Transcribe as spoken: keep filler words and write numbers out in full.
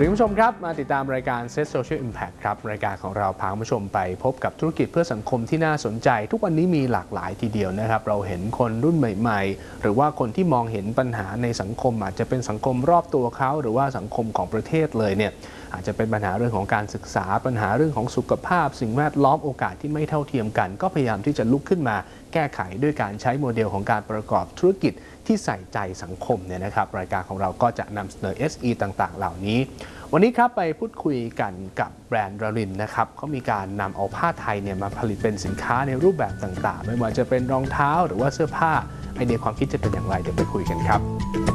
ดีคุณผู้ชมครับมาติดตามรายการ Set Social Impact ครับรายการของเราพาคุณผู้ชมไปพบกับธุรกิจเพื่อสังคมที่น่าสนใจทุกวันนี้มีหลากหลายทีเดียวนะครับเราเห็นคนรุ่นใหม่ๆหรือว่าคนที่มองเห็นปัญหาในสังคมอาจจะเป็นสังคมรอบตัวเขาหรือว่าสังคมของประเทศเลยเนี่ยอาจจะเป็นปัญหาเรื่องของการศึกษาปัญหาเรื่องของสุขภาพสิ่งแวดล้อมโอกาสที่ไม่เท่าเทียมกันก็พยายามที่จะลุกขึ้นมาแก้ไขด้วยการใช้โมเดลของการประกอบธุรกิจที่ใส่ใจสังคมเนี่ยนะครับรายการของเราก็จะนำเสนอ เอส อี ต่างๆเหล่านี้วันนี้ครับไปพูดคุยกันกับแบรนด์รารินนะครับเขามีการนำเอาผ้าไทยเนี่ยมาผลิตเป็นสินค้าในรูปแบบต่างๆไม่ว่าจะเป็นรองเท้าหรือว่าเสื้อผ้าไอเดียความคิดจะเป็นอย่างไรเดี๋ยวไปคุยกันครับ